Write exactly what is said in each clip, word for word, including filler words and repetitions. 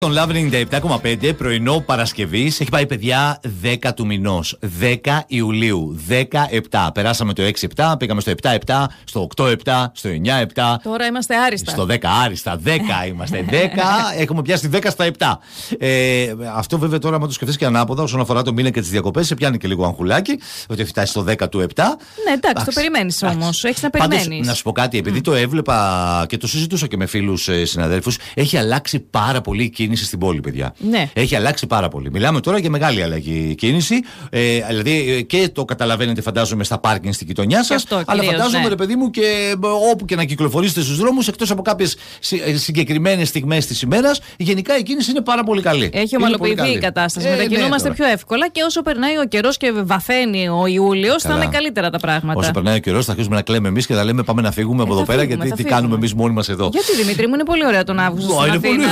Τον Love ενενήντα επτά κόμμα πέντε πρωινό Παρασκευής έχει πάει, παιδιά, δέκα του μηνός. δέκα Ιουλίου. δεκαεπτά. Περάσαμε το έξι επτά, πήγαμε στο επτά επτά, στο οκτώ επτά, στο εννιά επτά. Τώρα είμαστε άριστα. Στο δέκα άριστα. δέκα είμαστε. δέκα, έχουμε πιάσει δέκα στα επτά. Ε, αυτό βέβαια τώρα, με το σκεφτείς και ανάποδα, όσον αφορά το μήνα και τις διακοπές, σε πιάνει και λίγο αγχουλάκι, ότι έχει φτάσει στο δέκα του επτά. Ναι, εντάξει, το περιμένεις όμως. Έχεις να περιμένεις. Πάντως, να σου πω κάτι, επειδή mm. το έβλεπα και το συζητούσα και με φίλους ε, συναδέλφους, έχει αλλάξει πάρα πολύ η κίνηση στην πόλη, παιδιά. Ναι. Έχει αλλάξει πάρα πολύ. Μιλάμε τώρα για μεγάλη αλλαγή κίνηση. Ε, δηλαδή και το καταλαβαίνετε, φαντάζομαι, στα πάρκινγκ στην γειτονιά σας. Αλλά φαντάζομαι, ναι, ρε παιδί μου, και όπου και να κυκλοφορήσετε στους δρόμους, εκτός από κάποιες συγκεκριμένες στιγμές της ημέρας, γενικά η κίνηση είναι πάρα πολύ καλή. Έχει ομαλοποιηθεί η κατάσταση. Ε, Μετακινούμαστε ναι, πιο εύκολα και όσο περνάει ο καιρός και βαθαίνει ο Ιούλιος, θα είναι καλύτερα τα πράγματα. Όσο περνάει ο καιρός, θα αρχίσουμε να κλαίμε εμείς και θα λέμε πάμε να φύγουμε ε, από εδώ πέρα, γιατί τι κάνουμε εμείς μόνοι μας εδώ. Γιατί, Δημήτρη μου, είναι πολύ ωραία τον Αύγουστο στην Αθήνα.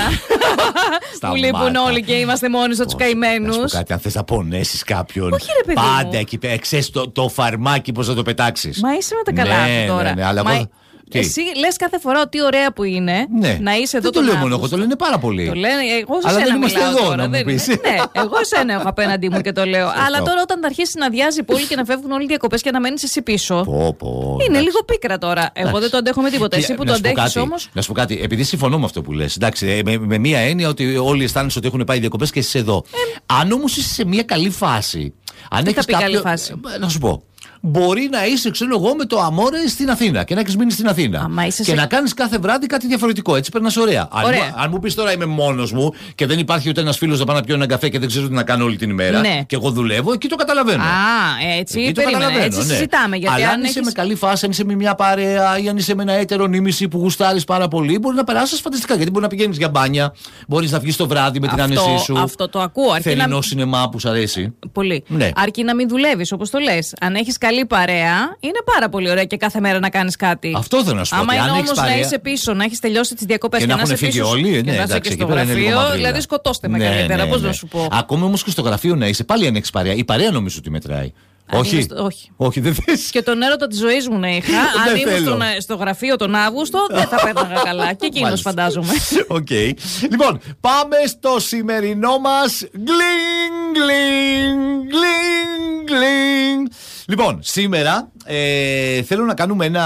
Που λείπουν όλοι και είμαστε μόνοι στους καημένους. Να σου πω κάτι, αν θες να πονέσεις κάποιον. Όχι, ρε παιδί πάντα μου. εκεί πέρα, ξέρεις το, το φαρμάκι πώς θα το πετάξεις. Μα είσαι με τα καλά ναι, τώρα. Ναι, ναι, αλλά Μα... εγώ... Εσύ λες κάθε φορά ότι ωραία που είναι, ναι, να είσαι εδώ. Δεν το λέω μόνο εγώ, το λένε πάρα πολύ. Το λένε, εγώ σε αλλά σένα δεν είμαστε μιλάω εδώ, τώρα, να μου δεν πεις. Ναι, εγώ σένα έχω απέναντί μου και το λέω. Αλλά τώρα όταν θα αρχίσει να αδειάζει η πόλη και να φεύγουν όλοι οι διακοπές και να μένεις εσύ πίσω. Πω, πω, είναι εντάξει. Λίγο πίκρα τώρα. Εγώ εντάξει. Δεν το αντέχω με τίποτα. Εσύ που το αντέχεις όμως. Να σου πω κάτι, επειδή συμφωνώ με αυτό που λες. Εντάξει, με, με μία έννοια ότι όλοι αισθάνεσαι ότι έχουν πάει διακοπές και εσύ εδώ. Ε, αν όμως είσαι σε μία καλή φάση. Αν έχεις κάποιο. Να σου πω. Μπορεί να είσαι, ξέρω εγώ, με το αμόρε στην Αθήνα και να έχεις μείνει στην Αθήνα. Και σε... να κάνεις κάθε βράδυ κάτι διαφορετικό. Έτσι περνάς ωραία. ωραία. Αν, αν μου πεις τώρα είμαι μόνος μου και δεν υπάρχει ούτε ένας φίλος να πάω να πιω ένα καφέ και δεν ξέρω τι να κάνω όλη την ημέρα. Ναι. Και εγώ δουλεύω, εκεί το καταλαβαίνω. Α, έτσι, περίμενε, έτσι ναι. Συζητάμε. Γιατί αλλά αν είσαι έχεις... με καλή φάση, αν είσαι με μια παρέα ή αν είσαι με ένα έτερο νήμιση που γουστάρεις πάρα πολύ, μπορεί να περάσεις φανταστικά. Γιατί μπορεί να πηγαίνεις για μπάνια, μπορείς να βγεις το βράδυ με την άνεσή σου. Αυτό το ακούω. Θερινό να... σινεμά που σου αρέσει. Πολύ. Αρκεί να μην δουλεύεις όπως το λες. Αν έχεις καλή παρέα. Είναι πάρα πολύ ωραία και κάθε μέρα να κάνεις κάτι. Αυτό θέλω να σου πω. Άμα είναι όμως να είσαι πίσω, να έχεις τελειώσει τις διακοπές και, και να, να είσαι πίσω. Όλοι, και ναι, να είσαι και στο γραφείο, δηλαδή σκοτώστε με ναι, καλύτερα. Ναι, πώς ναι. να σου πω. Ακόμα όμως και στο γραφείο να είσαι, πάλι αν έχεις παρέα. Η παρέα νομίζω ότι μετράει. Όχι. Στο, όχι. όχι, δεν θες. Και τον έρωτα της ζωής μου να είχα. Αν ήμουν στο, στο γραφείο τον Αύγουστο, δεν θα πέταγα καλά. Και εκείνος φαντάζομαι. Οκ. Okay. Λοιπόν, πάμε στο σημερινό μας γκλινγκ, γκλινγκ, γκλινγκ, γκλινγκ. Λοιπόν, σήμερα ε, θέλω να κάνουμε ένα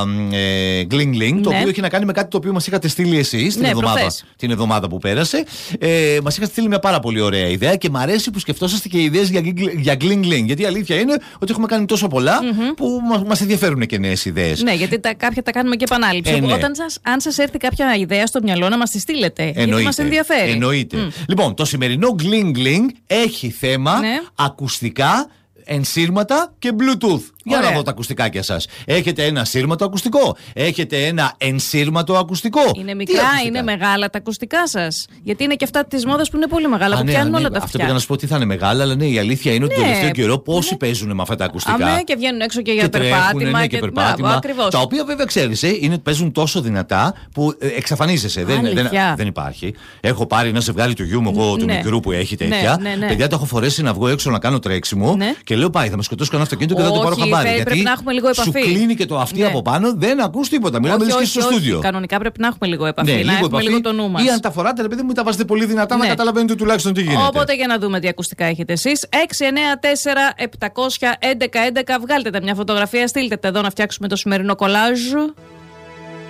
ε, γκλινγκ-γκλινγκ, ναι. Το οποίο έχει να κάνει με κάτι το οποίο μας είχατε στείλει εσείς την, ναι, εβδομάδα, την εβδομάδα που πέρασε. Ε, μας είχατε στείλει μια πάρα πολύ ωραία ιδέα και μου αρέσει που σκεφτόσαστε και ιδέες για, για γκλινγκ-γκλινγκ. Γιατί η αλήθεια είναι ότι έχουμε κάνει τόσο πολλά mm-hmm. που μας ενδιαφέρουν και νέες ιδέες. Ναι, γιατί τα, κάποια τα κάνουμε και επανάληψη. Ε, ναι. Όταν σας, αν σας έρθει κάποια ιδέα στο μυαλό, να μας τη στείλετε. Εννοείται, γιατί μας ενδιαφέρει. Εννοείται. Mm. Λοιπόν, το σημερινό γκλινγκ-γκλινγκ έχει θέμα ναι. ακουστικά, ενσύρματα και Bluetooth. Για ωραία. Να δω τα ακουστικάκια σας. Έχετε ένα σύρματο ακουστικό. Έχετε ένα ενσύρματο ακουστικό. Είναι μικρά, είναι μεγάλα τα ακουστικά σας. Γιατί είναι και αυτά της μόδας που είναι πολύ μεγάλα. Α, που ναι, πιάνουν ναι, όλα ναι. τα αυτιά. Αυτό πήγα να σου πω ότι θα είναι μεγάλα, αλλά ναι, η αλήθεια είναι ότι ναι. το τελευταίο καιρό πόσοι ναι. παίζουν με αυτά τα ακουστικά. Αμέ και βγαίνουν έξω και για και περπάτημα. Ναι, και, και περπάτημα. Μπράβο, τα οποία βέβαια ξέρεις, ε, είναι, παίζουν τόσο δυνατά που ε, εξαφανίζεσαι. Δεν, δεν, δεν υπάρχει. Έχω πάρει ένα ζευγάρι του γιού μου, εγώ του μικρού που έχει τέτοια. Παιδιά τα έχω φορέσει να βγω έξω να κάνω τρέξιμο και λέω πάει, θα με σκοτώσω κανένα αυτοκίνητο και δεν το πάρω χαμπάρι. Πρέπει να έχουμε λίγο επαφή. Σου κλείνει και το αυτί ναι. από πάνω, δεν ακούς τίποτα. Μιλάμε λες και στο στούντιο. Κανονικά πρέπει να έχουμε λίγο επαφή. Ναι, να λίγο έχουμε επαφή, λίγο το νου μας. Ή αν τα φοράτε, ρε παιδί μου, τα βάζετε πολύ δυνατά ναι. να καταλαβαίνετε τουλάχιστον τι γίνεται. Οπότε για να δούμε τι ακουστικά έχετε εσείς. έξι εννιά τέσσερα επτά μηδέν ένα ένα έντεκα έντεκα. Βγάλτε τα μια φωτογραφία, στείλτε τα εδώ να φτιάξουμε το σημερινό κολάζ.